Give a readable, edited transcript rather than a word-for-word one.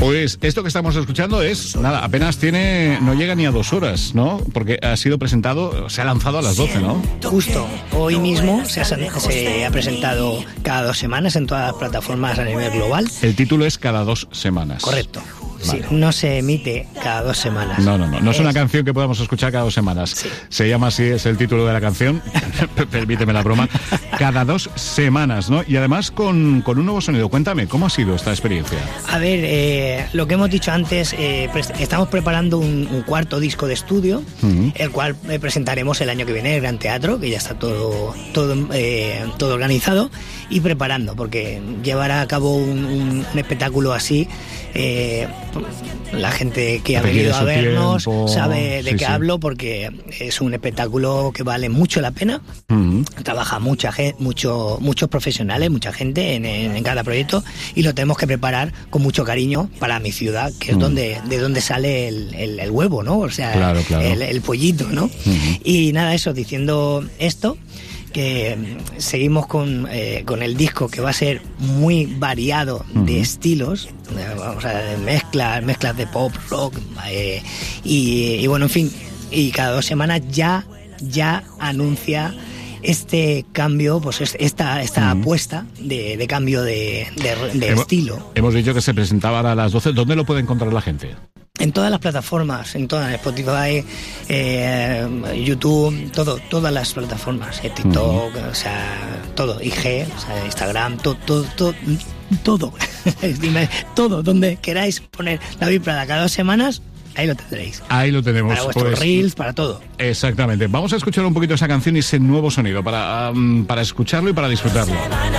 Pues esto que estamos escuchando es, nada, apenas no llega ni a 2 horas, ¿no? Porque ha sido presentado, se ha lanzado a las 12, ¿no? Justo, hoy mismo se ha presentado cada 2 semanas en todas las plataformas a nivel global. El título es Cada 2 semanas. Correcto. Vale. Sí, no se emite cada 2 semanas. No es una canción que podamos escuchar cada 2 semanas. Sí. Se llama así, es el título de la canción. Permíteme la broma. Cada 2 semanas, ¿no? Y además con un nuevo sonido. Cuéntame, ¿cómo ha sido esta experiencia? A ver, lo que hemos dicho antes, estamos preparando un cuarto disco de estudio, el cual presentaremos el año que viene en el Gran Teatro, que ya está todo organizado y preparando, porque llevar a cabo un espectáculo así, la gente que ha venido a vernos sabe de qué hablo, porque es un espectáculo que vale mucho la pena. Trabaja mucha gente, muchos profesionales, mucha gente en cada proyecto, y lo tenemos que preparar con mucho cariño para mi ciudad, que es de donde sale el huevo, ¿no? O sea, claro. El pollito, ¿no? Y nada, eso, diciendo esto, que seguimos con el disco, que va a ser muy variado de estilos, vamos a mezclas de pop, rock, y bueno, en fin, y cada 2 semanas ya anuncia este cambio, pues esta apuesta de cambio de estilo. Hemos dicho que se presentaba a las 12. ¿Dónde lo puede encontrar la gente? En todas las plataformas, en todas, Spotify, YouTube, todas las plataformas, TikTok, o sea, todo, IG, o sea, Instagram, todo, todo, donde queráis poner David Prada cada 2 semanas, ahí lo tendréis. Ahí lo tenemos. Para vuestros reels, para todo. Exactamente. Vamos a escuchar un poquito esa canción y ese nuevo sonido para escucharlo y para disfrutarlo.